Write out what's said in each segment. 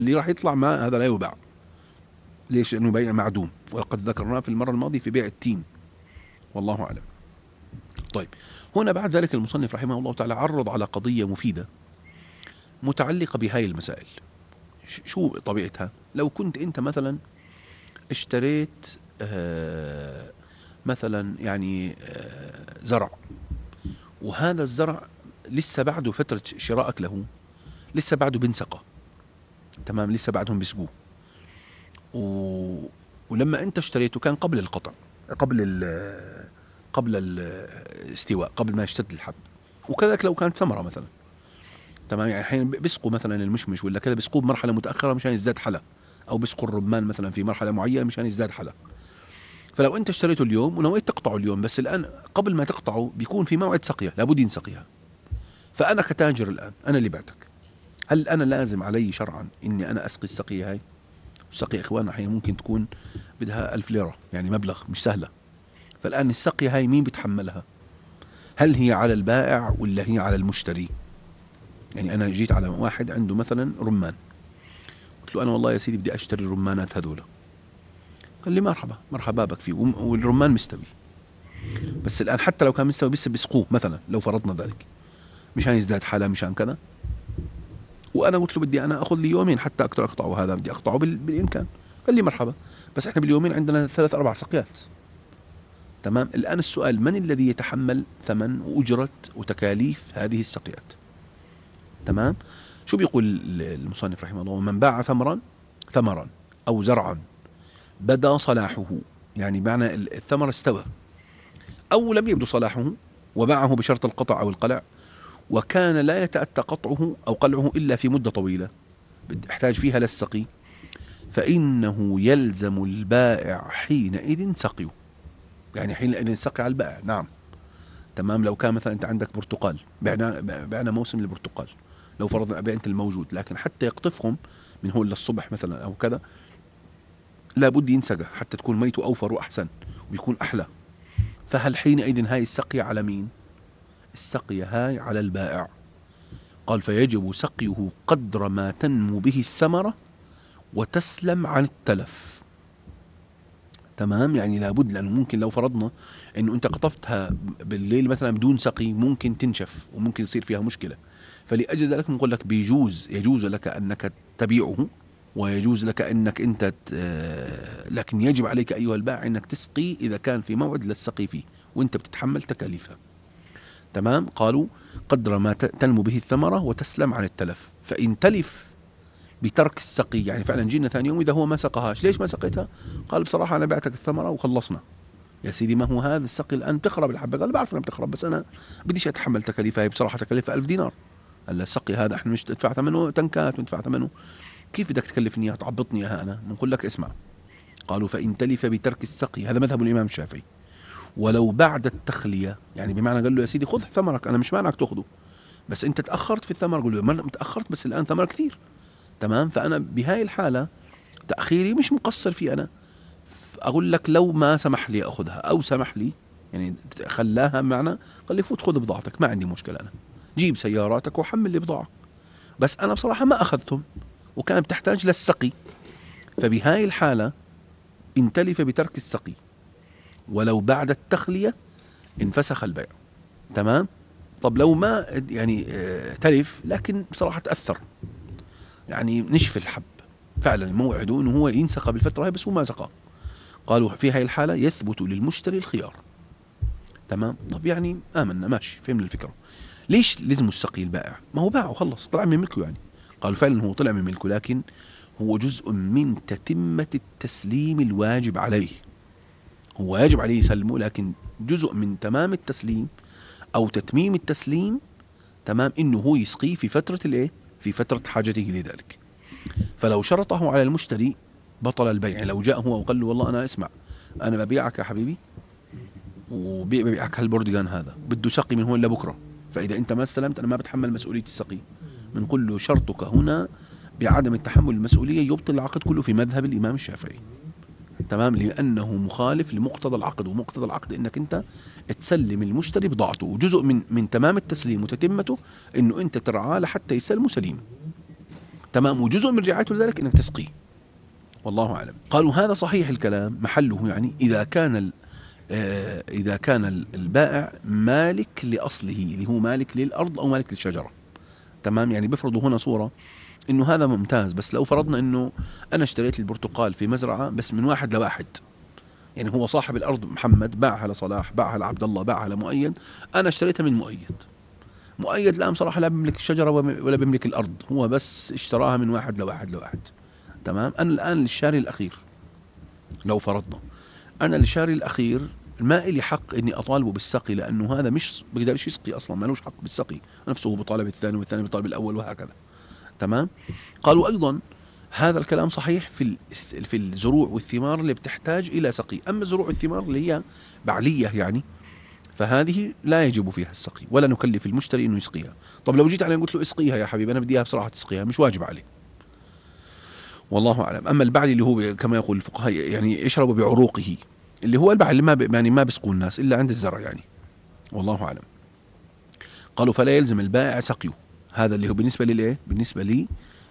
اللي راح يطلع ما هذا لا يباع. ليش؟ لأنه بيع معدوم، وقد ذكرناه في المرة الماضية في بيع التين، والله أعلم. طيب، هنا بعد ذلك المصنف رحمه الله تعالى عرض على قضية مفيدة متعلقة بهاي المسائل. شو طبيعتها؟ لو كنت أنت مثلا اشتريت مثلا يعني زرع، وهذا الزرع لسه بعده فترة شرائك له، لسه بعده بنسقى، تمام، لسه بعدهم بيسقوه، ولما انت اشتريته كان قبل القطع، قبل الاستواء، قبل ما يشتد الحب. وكذلك لو كانت ثمرة مثلا، تمام، يعني الحين بيسقوا مثلا المشمش ولا كذا، بيسقوه بمرحلة متأخرة مشان يزداد حلا، أو بيسقوا الرمان مثلا في مرحلة معينة مشان يزداد حلا. فلو أنت اشتريته اليوم ونويت تقطعه اليوم، بس الآن قبل ما تقطعه بيكون في موعد سقيه، لابد ينسقيها. فأنا كتاجر الآن، أنا اللي بعتك، هل أنا لازم علي شرعا إني أنا أسقي السقية هاي؟ السقية إخواننا أحيانا ممكن تكون بدها 1000 ليرة، يعني مبلغ مش سهلة. فالآن السقية هاي مين بتحملها؟ هل هي على البائع ولا هي على المشتري؟ يعني أنا جيت على واحد عنده مثلا رمان، قلت له أنا والله يا سيدي بدي أشتري الرمانات هذولا. قال لي مرحبا، مرحبا بك فيه، والرمان مستوي. بس الآن حتى لو كان مستوي لسه بيسقوه مثلا، لو فرضنا ذلك، مشان يزداد حالة، مشان كذا. وأنا قلت له بدي أنا أخذ لي يومين حتى أقدر أقطعه، هذا بدي أقطعه بالإمكان. قال لي مرحبا، بس إحنا باليومين عندنا 3 4 سقيات. تمام. الآن السؤال، من الذي يتحمل ثمن وأجرة وتكاليف هذه السقيات؟ تمام. شو بيقول المصنف رحمه الله؟ من باع ثمرا أو زرعا بدا صلاحه، يعني معنى الثمر استوى، أو لم يبدو صلاحه وباعه بشرط القطع أو القلع، وكان لا يتأتى قطعه أو قلعه إلا في مدة طويلة يحتاج فيها للسقي، فإنه يلزم البائع حينئذ سقيه. يعني حينئذ سقي على البائع، نعم. تمام. لو كان مثلا أنت عندك برتقال، بعنا موسم للبرتقال، لو فرضنا أنت الموجود، لكن حتى يقطفهم من هون للصبح مثلا أو كذا، لابد ينسقى حتى تكون ميته أوفر وأحسن ويكون أحلى. فهل حينئذ هاي السقية على مين؟ السقية هاي على البائع. قال فيجب سقيه قدر ما تنمو به الثمرة وتسلم عن التلف. تمام. يعني لابد، لأنه ممكن لو فرضنا أنه أنت قطفتها بالليل مثلا بدون سقي، ممكن تنشف وممكن يصير فيها مشكلة. فلأجل ذلك نقول لك يجوز لك أنك تبيعه، ويجوز لك أنك أنت لكن يجب عليك أيها البائع أنك تسقي إذا كان في موعد للسقي فيه، وأنت بتتحمل تكاليفها. تمام. قالوا قدر ما تنمو به الثمرة وتسلم عن التلف. فإن تلف بترك السقي، يعني فعلا جينا ثاني يوم إذا هو ما سقاهاش، ليش ما سقيتها؟ قال بصراحة أنا بعتك الثمرة وخلصنا. يا سيدي ما هو هذا السقي الآن بتخرب الحبة. قال بعرف أنها بتخرب، بس أنا بديش أتحمل تكاليفها، هي بصراحة تكلفها 1000 دينار. السقي هذا احنا مش ندفع ثمنه تنكات وندفع ثمنه، كيف بدك تكلفني اياها تعبطني اياها انا؟ بنقول لك اسمع. قالوا فإن تلف بترك السقي، هذا مذهب الإمام الشافعي، ولو بعد التخلية، يعني بمعنى قال له يا سيدي خذ ثمرك، أنا مش مانعك تأخذه، بس أنت تأخرت في الثمر. قل له ما تأخرت، بس الآن ثمر كثير. تمام. فأنا بهاي الحالة تأخيري مش مقصر فيه أنا. أقول لك لو ما سمح لي أخذها أو سمح لي، يعني خلاها معنا، قال لي فوت خذ بضاعتك، ما عندي مشكلة، أنا جيب سياراتك وحمل لي بضاعة، بس أنا بصراحة ما أخذتهم وكانت بتحتاج للسقي. فبهاي الحالة إن تلف بترك السقي ولو بعد التخلية انفسخ البيع. تمام. طب لو ما يعني تلف لكن بصراحة تأثر، يعني نشف الحب فعلا، موعده انه هو ينسقى بالفترة هاي بس هو ما سقى، قالوا في هاي الحالة يثبت للمشتري الخيار. تمام. طب يعني آمنا ماشي، فهمنا الفكرة. ليش لزم السقي البائع؟ ما هو باعه خلص، طلع من ملكه يعني. قالوا فعلا هو طلع من ملكه، لكن هو جزء من تتمة التسليم الواجب عليه. هو يجب عليه يسلمه، لكن جزء من تمام التسليم أو تتميم التسليم، تمام، إنه هو يسقيه في فترة الإيه؟ في فترة حاجته لذلك. فلو شرطه على المشتري بطل البيع. لو جاء هو وقال له والله أنا اسمع، أنا ببيعك يا حبيبي، وببيعك هالبرتقان هذا بده سقي من هون لبكرة، فإذا أنت ما استلمت أنا ما بتحمل مسؤولية السقي. بنقول له شرطك هنا بعدم التحمل المسؤولية يبطل العقد كله في مذهب الإمام الشافعي. تمام. لأنه مخالف لمقتضى العقد، ومقتضى العقد إنك أنت تسلم المشتري بضاعته، وجزء من تمام التسليم وتتمته إنه أنت ترعاه لحتى يسلمه سليم. تمام. وجزء من رعايته لذلك انك تسقيه. والله اعلم. قالوا هذا صحيح الكلام محله، يعني اذا كان البائع مالك لاصله اللي هو مالك للارض او مالك للشجره. تمام. يعني بيفرضوا هنا صوره انه هذا ممتاز، بس لو فرضنا انه انا اشتريت البرتقال في مزرعه بس من واحد لواحد، يعني هو صاحب الارض محمد باعها لصلاح، باعها لعبد الله، باعها لمؤيد، انا اشتريتها من مؤيد الان بصراحه لا بيملك الشجره ولا بيملك الارض، هو بس اشتراها من واحد لواحد. تمام. انا الان للشاري الاخير، لو فرضنا انا للشاري الاخير ما لي حق اني اطالبه بالسقي، لانه هذا مش بيقدرش يسقي اصلا، ما لوش حق بالسقي، نفسه هو بطالب الثاني والثاني بيطالب الاول وهكذا. تمام. قالوا ايضا هذا الكلام صحيح في الزروع والثمار اللي بتحتاج الى سقي، اما الزروع والثمار اللي هي بعليه يعني، فهذه لا يجب فيها السقي، ولا نكلف المشتري انه يسقيها. طب لو جيت عليه قلت له اسقيها يا حبيبي، انا بدي اياها بصراحه تسقيها، مش واجب عليه. والله اعلم. اما البعل اللي هو كما يقول الفقهاء يعني يشرب بعروقه، اللي هو البعل اللي يعني ما بيسقوا الناس الا عند الزرع يعني. والله اعلم. قالوا فلا يلزم البائع سقيه، هذا اللي هو بالنسبه للايه؟ بالنسبه لي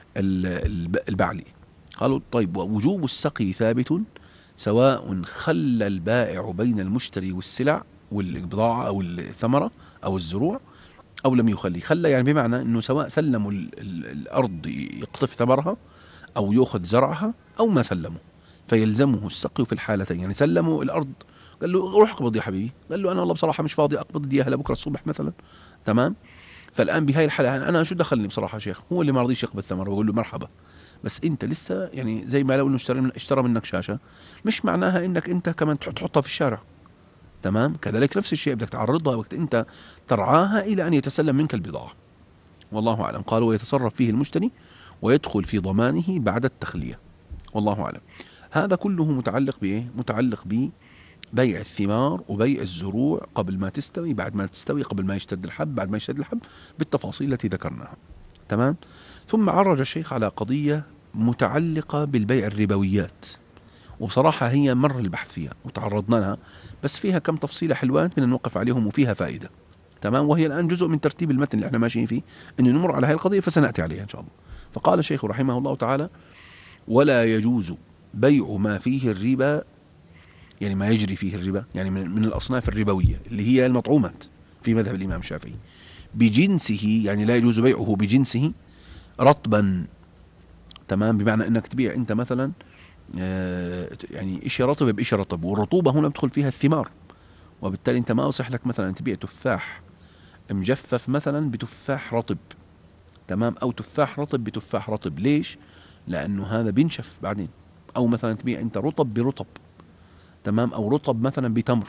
البعل. قالوا طيب ووجوب السقي ثابت سواء خلى البائع بين المشتري والسلع والبضاعة أو الثمرة أو الزروع أو لم يخلي. خلى يعني بمعنى أنه سواء سلموا الأرض يقطف ثمرها أو يأخذ زرعها أو ما سلموا، فيلزمه السقي في الحالتين. يعني سلموا الأرض، قال له روح اقبض يا حبيبي، قال له أنا والله بصراحة مش فاضي أقبض، بدي إياها لبكرة الصبح مثلا. تمام. فالآن بهاي الحالة أنا شو دخلني بصراحة شيخ، هو اللي ما رضيش يقبض ثمره، بقول له مرحبا، بس انت لسه يعني زي ما لو انه اشترى منك شاشه، مش معناها انك انت كمان تحطها في الشارع. تمام. كذلك نفس الشيء بدك تعرضها وقت انت ترعاها الى ان يتسلم منك البضاعه. والله اعلم. قالوا ويتصرف فيه المشتري ويدخل في ضمانه بعد التخليه. والله اعلم. هذا كله متعلق بايه؟ متعلق ببيع الثمار وبيع الزروع قبل ما تستوي، بعد ما تستوي، قبل ما يشتد الحب، بعد ما يشتد الحب، بالتفاصيل التي ذكرناها. تمام. ثم عرج الشيخ على قضية متعلقة بالبيع الربويات، وبصراحة هي مر البحث فيها وتعرضنا لها، بس فيها كم تفصيلة حلوان بدنا نوقف عليهم وفيها فائدة. تمام. وهي الآن جزء من ترتيب المتن اللي احنا ماشيين فيه، أنه نمر على هذه القضية فسنأتي عليها إن شاء الله. فقال الشيخ رحمه الله تعالى ولا يجوز بيع ما فيه الربا، يعني ما يجري فيه الربا، يعني من الأصناف الربوية اللي هي المطعومات في مذهب الإمام الشافعي، بجنسه، يعني لا يجوز بيعه بجنسه رطبا. تمام. بمعنى انك تبيع انت مثلا يعني اشي رطب باشي رطب، والرطوبة هنا بدخل فيها الثمار، وبالتالي انت ما يصح لك مثلا تبيع تفاح مجفف مثلا بتفاح رطب. تمام. او تفاح رطب بتفاح رطب. ليش؟ لانه هذا بينشف بعدين. او مثلا تبيع انت رطب برطب. تمام. او رطب مثلا بتمر.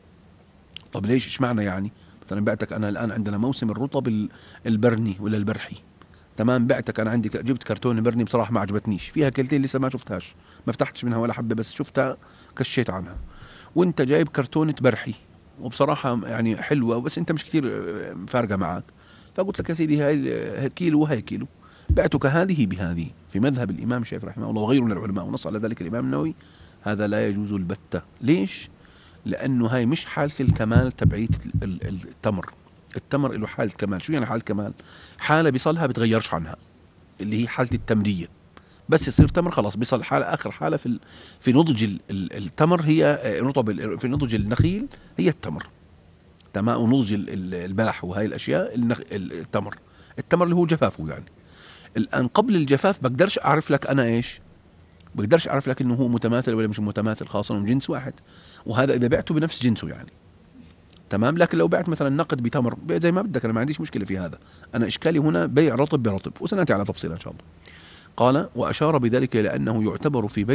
طب ليش؟ ايش معنى يعني؟ مثلا بعتك انا الان عندنا موسم الرطب البرني ولا البرحي. تمام. بعتك انا عندي جبت كرتونه برني بصراحه ما عجبتنيش، فيها كلتين لسه ما شفتهاش، ما فتحتش منها ولا حبه، بس شفتها كشيت عنها. وانت جايب كرتونه برحي وبصراحه يعني حلوه، بس انت مش كثير فارقه معك، فقلت لك يا سيدي هاي كيلو وهي كيلو، بعتك هذه بهذه. في مذهب الامام الشافعي رحمه الله وغيره من العلماء، ونص على ذلك الامام النووي، هذا لا يجوز البتة. ليش؟ لانه هاي مش حاله الكمال تبعيه التمر. التمر له حالة كمال. شو يعني حالة كمال؟ حالة بيصلها بتغيرش عنها، اللي هي حالة التمرية. بس يصير تمر خلاص بيصل حالة، آخر حالة في نضج التمر هي رطب، في نضج النخيل هي التمر. تمام. ونضج البلح وهي الأشياء التمر اللي هو جفافه يعني. الآن قبل الجفاف بقدرش أعرف لك أنا إيش، بقدرش أعرف لك إنه هو متماثل ولا مش متماثل، خاصة من جنس واحد، وهذا إذا بعته بنفس جنسه يعني. تمام. لكن لو بعت مثلا نقد بتمر، بيع زي ما بدك، انا ما عنديش مشكله في هذا. انا اشكالي هنا بيع رطب برطب، وسناتي على تفصيل ان شاء الله. قال واشار بذلك الى انه يعتبر في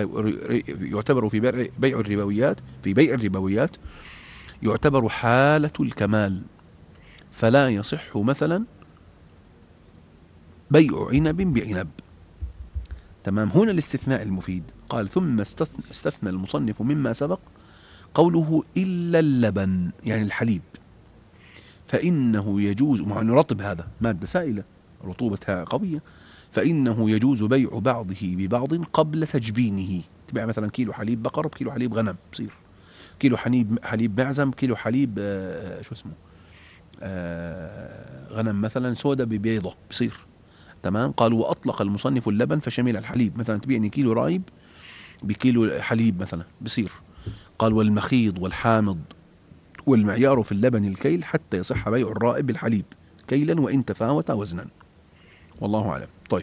بيع الربويات، في بيع الربويات يعتبر حاله الكمال، فلا يصح مثلا بيع عنب بعنب. تمام. هنا الاستثناء المفيد. قال ثم استثنى المصنف مما سبق قوله إلا اللبن، يعني الحليب، فإنه يجوز، مع أنه رطب هذا مادة سائلة رطوبتها قوية، فإنه يجوز بيع بعضه ببعض قبل تجبينه. تبيع مثلا كيلو حليب بقر بكيلو حليب غنم، بصير كيلو حليب معزم، كيلو حليب شو اسمه غنم مثلا سودة ببيضة، بصير. تمام. قال وأطلق المصنف اللبن فشمل الحليب، مثلا تبيعني كيلو رايب بكيلو حليب مثلا بصير. قال والمخيض والحامض، والمعيار في اللبن الكيل حتى يصح بيع الرائب بالحليب كيلا وإن تفاوت وزنا، والله أعلم. طيب،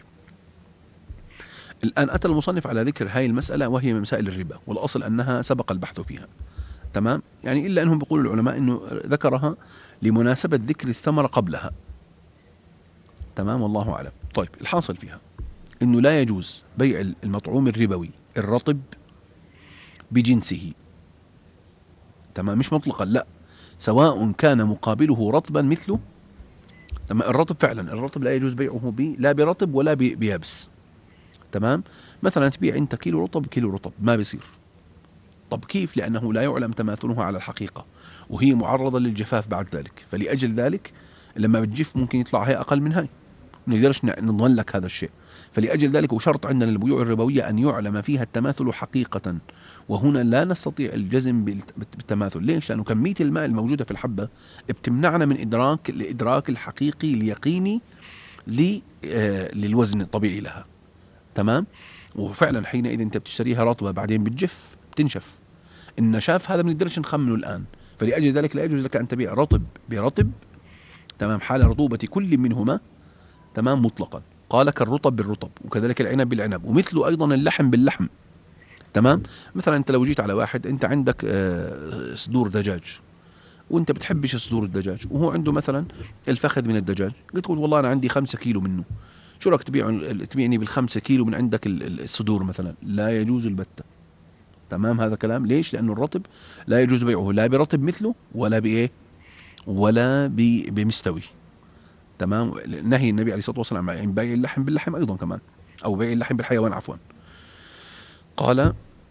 الآن أتى المصنف على ذكر هاي المسألة وهي من مسائل الربا، والأصل أنها سبق البحث فيها، تمام، يعني إلا أنهم بيقول العلماء أنه ذكرها لمناسبة ذكر الثمرة قبلها، تمام، والله أعلم. طيب، الحاصل فيها أنه لا يجوز بيع المطعوم الربوي الرطب بجنسه، تمام، مش مطلقا، لا، سواء كان مقابله رطبا مثله، تمام. الرطب فعلا، الرطب لا يجوز بيعه لا برطب ولا بيابس، تمام. مثلا تبيع انت كيلو رطب كيلو رطب ما بيصير. طب كيف؟ لانه لا يعلم تماثلها على الحقيقه، وهي معرضه للجفاف بعد ذلك، فلاجل ذلك لما بتجف ممكن يطلع هي اقل من هاي، ما نقدرش نضمن لك هذا الشيء. فلاجل ذلك وشرط عندنا للبيوع الربويه ان يعلم فيها التماثل حقيقه، وهنا لا نستطيع الجزم بالتماثل. ليش؟ لانه كميه الماء الموجوده في الحبه بتمنعنا من الادراك الحقيقي اليقيني للوزن الطبيعي لها، تمام. وفعلا حينئذ انت بتشتريها رطبه بعدين بتجف بتنشف، النشاف هذا ما بنقدرش نخمنه الان، فلاجل ذلك لا يجوز لك ان تبيع رطب برطب، تمام، حال رطوبه كل منهما، تمام، مطلقا. قال كالرطب بالرطب، وكذلك العنب بالعنب، ومثله ايضا اللحم باللحم، تمام. مثلا انت لو جيت على واحد انت عندك صدور دجاج، وانت بتحبش صدور الدجاج، وهو عنده مثلا الفخذ من الدجاج، قلت تقول والله انا عندي 5 كيلو منه، شو رايك تبيعني بال5 كيلو من عندك الصدور مثلا؟ لا يجوز البتة، تمام. هذا كلام ليش؟ لانه الرطب لا يجوز بيعه لا برطب مثله ولا بايه، ولا بمستوي، تمام. نهي النبي عليه الصلاه والسلام عن بيع اللحم باللحم ايضا كمان، او بيع اللحم بالحيوان عفوا. قال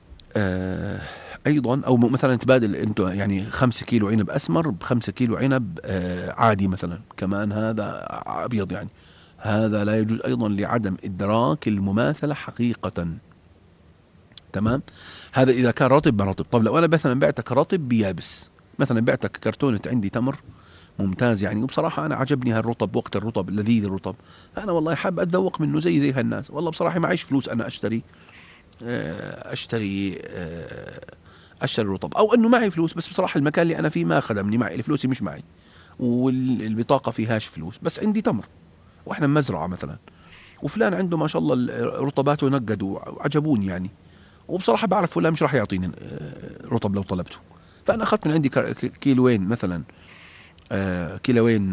ايضا، او مثلا تبادل انت يعني 5 كيلو عنب اسمر ب5 كيلو عنب عادي مثلا، كمان هذا ابيض يعني، هذا لا يجوز ايضا لعدم ادراك المماثله حقيقه، تمام. هذا اذا كان رطب برطب. طب لو انا مثلا بعتك رطب بيابس، مثلا بعتك كرتونه عندي تمر ممتاز يعني، وبصراحه انا عجبني هالرطب، وقت الرطب لذيذ الرطب، فانا والله حاب اتذوق منه زي هالناس، والله بصراحه معيش فلوس انا اشتري اشتري رطب، او انه معي فلوس بس بصراحه المكان اللي انا فيه ما خدمني، معي فلوسي مش معي، والبطاقه فيهاش فلوس، بس عندي تمر واحنا مزرعه مثلا، وفلان عنده ما شاء الله رطباته نقدوا وعجبوني يعني، وبصراحه بعرف فلان مش راح يعطيني رطب لو طلبته، فانا اخذت من عندي كيلوين مثلا، كيلوين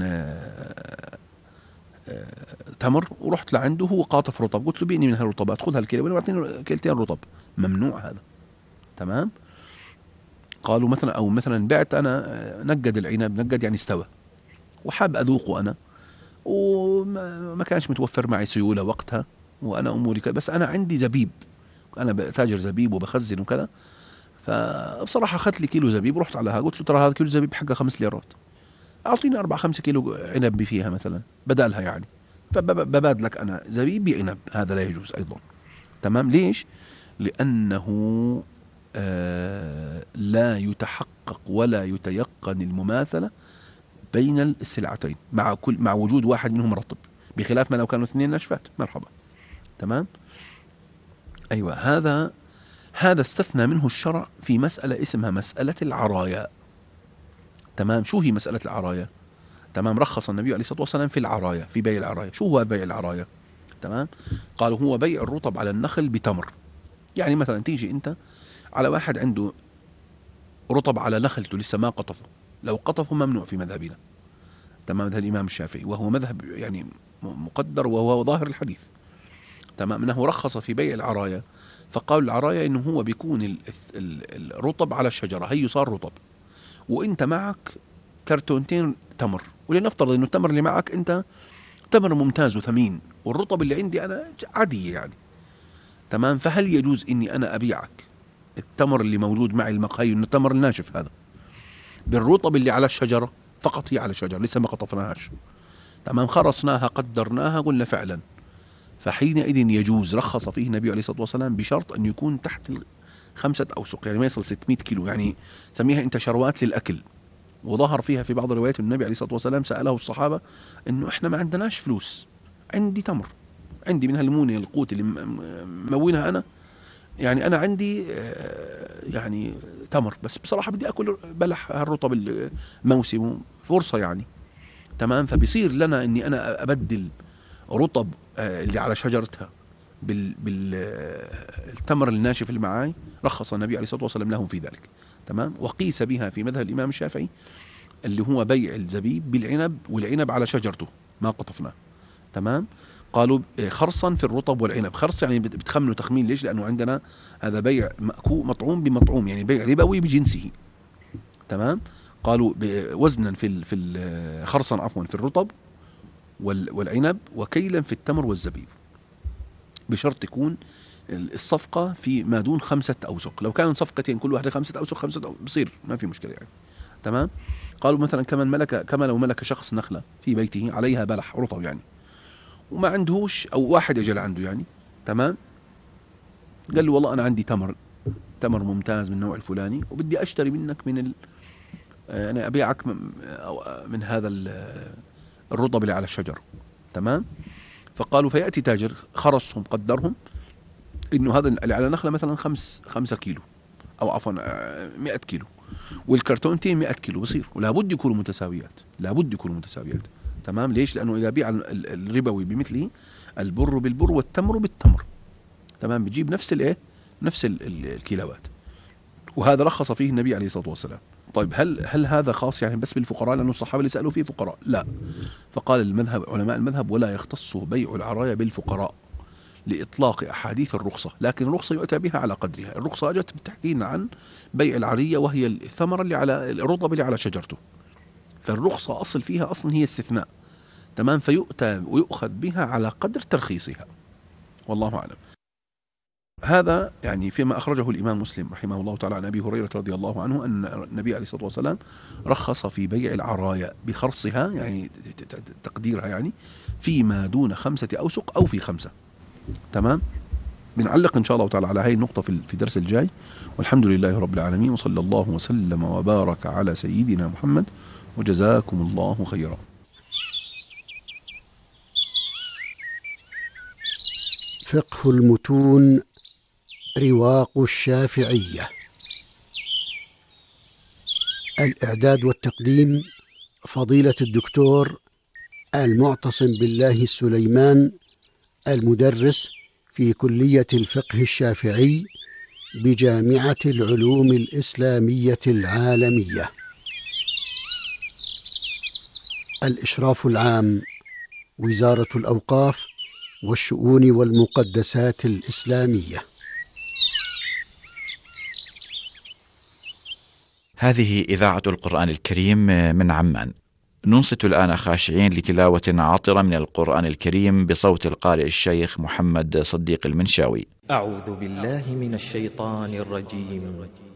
تمر، ورحت لعنده هو قاطف رطب، قلت له بيني من هالرطبات، خذ هالكيلوين واعطيني كيلتين رطب، ممنوع هذا، تمام. قالوا مثلا، او مثلا بعت انا نقد العنب، نقد يعني استوى، وحاب اذوقه انا، وما كانش متوفر معي سيوله وقتها، وانا اموري كذا، بس انا عندي زبيب، انا تاجر زبيب وبخزن وكذا، فبصراحه اخذت لي كيلو زبيب ورحت على قلت له ترى هذا كيلو زبيب حقه 5 ليرات، اعطيني 4 5 كيلو عنب فيها مثلا بدالها يعني، فببادلك انا زبيب بعنب، هذا لا يجوز ايضا، تمام. ليش؟ لانه لا يتحقق ولا يتيقن المماثله بين السلعتين مع وجود واحد منهم رطب، بخلاف ما لو كانوا اثنين نشفات، مرحبا، تمام. ايوه، هذا استثنى منه الشرع في مسألة اسمها مسألة العرايا، تمام. شو هي مسألة العرايا؟ تمام، رخص النبي عليه الصلاة والسلام في العرايا، في بيع العرايا. شو هو بيع العرايا؟ تمام. قالوا هو بيع الرطب على النخل بتمر، يعني مثلا تيجي انت على واحد عنده رطب على نخلته لسه ما قطفه، لو قطفه ممنوع في مذهبنا، تمام، مذهب الإمام الشافعي، وهو مذهب يعني مقدر وهو ظاهر الحديث، تمام، انه رخص في بيع العرايا، فقالوا العرايا انه هو بيكون الرطب على الشجره، هي صار رطب، وانت معك كرتونتين تمر، ولنفترض انه التمر اللي معك انت تمر ممتاز وثمين، والرطب اللي عندي انا عادي يعني، تمام. فهل يجوز اني انا ابيعك التمر اللي موجود معي المقهي انه التمر الناشف هذا بالرطب اللي على الشجره فقط، هي على الشجره لسه ما قطفناهاش، تمام، خرصناها قدرناها قلنا فعلا، فحينئذ يجوز، رخص فيه النبي عليه الصلاة والسلام بشرط أن يكون تحت 5 أوسق، يعني ما يصل 600 كيلو، يعني سميها أنت شروات للأكل. وظهر فيها في بعض الروايات النبي عليه الصلاة والسلام سأله الصحابة أنه إحنا ما عندناش فلوس، عندي تمر، عندي منها المونة القوت اللي ممونها أنا، يعني أنا عندي يعني تمر، بس بصراحة بدي أكل بلح الرطب الموسم، فرصة يعني. تمام. فبيصير لنا إني أنا أبدل رطب اللي على شجرتها بالتمر الناشف اللي معاي. رخص النبي عليه الصلاة والسلام لهم في ذلك. تمام. وقيس بها في مذهب الإمام الشافعي اللي هو بيع الزبيب بالعنب، والعنب على شجرته ما قطفناه. تمام. قالوا خرصا في الرطب والعنب. خرص يعني بتخمنوا تخمين، ليش؟ لأنه عندنا هذا بيع مطعوم بمطعوم، يعني بيع ربوي بجنسه. تمام. قالوا وزنا في خرصا عفوا في الرطب والعنب، وكيلا في التمر والزبيب، بشرط تكون الصفقة في ما دون 5 أوسق. لو كانوا صفقتين كل واحدة 5 أوسق 5 أوسق بصير ما في مشكلة يعني. تمام. قالوا مثلا كما لو ملك شخص نخلة في بيته عليها بلح رطب يعني، وما عندهوش، أو واحد أجل عنده يعني. تمام. قال له والله أنا عندي تمر ممتاز من النوع الفلاني، وبدي أشتري منك أنا أبيعك من هذا الرطب اللي على الشجر. تمام. فقالوا فيأتي تاجر خرصهم قدرهم إنه هذا اللي على نخلة مثلا 5 كيلو، أو عفوا 100 كيلو، والكرتونتين 100 كيلو بصير، ولا بد يكونوا متساويات، لابد يكونوا متساويات. تمام. ليش؟ لأنه إذا بيع الربوي بمثله، البر بالبر والتمر بالتمر. تمام. بتجيب نفس الكيلوات. وهذا رخص فيه النبي عليه الصلاة والسلام. طيب هل هذا خاص يعني بس بالفقراء؟ لأنه الصحابة اللي سألوا فيه فقراء؟ لا. فقال علماء المذهب ولا يختص بيع العرايا بالفقراء لإطلاق أحاديث الرخصة، لكن الرخصة يؤتى بها على قدرها. الرخصة أجت بتحكي لنا عن بيع العرية، وهي الثمرة اللي على الرطب اللي على شجرته. فالرخصة أصل فيها أصلا هي استثناء. تمام. فيؤتى ويؤخذ بها على قدر ترخيصها، والله أعلم. هذا يعني فيما أخرجه الإمام مسلم رحمه الله تعالى عن أبي هريرة رضي الله عنه أن النبي عليه الصلاة والسلام رخص في بيع العرايا بخرصها، يعني تقديرها يعني فيما دون 5 أوسق أو في 5. تمام. بنعلق إن شاء الله تعالى على هذه النقطة في درس الجاي. والحمد لله رب العالمين، وصلى الله وسلم وبارك على سيدنا محمد، وجزاكم الله خيرا. فقه المتون رواق الشافعية. الإعداد والتقديم فضيلة الدكتور المعتصم بالله السليمان، المدرس في كلية الفقه الشافعي بجامعة العلوم الإسلامية العالمية. الإشراف العام وزارة الأوقاف والشؤون والمقدسات الإسلامية. هذه إذاعة القرآن الكريم من عمان. ننصت الآن خاشعين لتلاوة عاطرة من القرآن الكريم بصوت القارئ الشيخ محمد صديق المنشاوي. أعوذ بالله من الشيطان الرجيم.